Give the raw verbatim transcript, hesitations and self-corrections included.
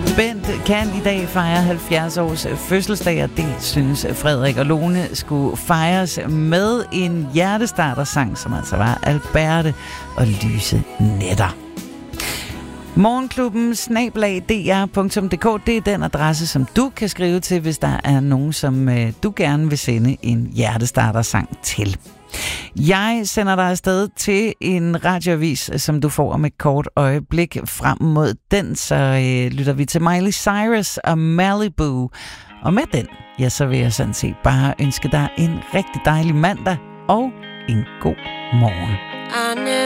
Bent kan i dag fejre halvfjerds års fødselsdag, og det synes Frederik og Lone skulle fejres med en hjertestartersang, som altså var Alberte og Lyse Nætter. Morgenklubben snabel-a d r punktum d k, det er den adresse, som du kan skrive til, hvis der er nogen, som øh, du gerne vil sende en hjertestartersang til. Jeg sender dig afsted til en radioavis, som du får om et kort øjeblik. Frem mod den, så øh, lytter vi til Miley Cyrus og Malibu. Og med den, ja, så vil jeg sådan set bare ønske dig en rigtig dejlig mandag og en god morgen.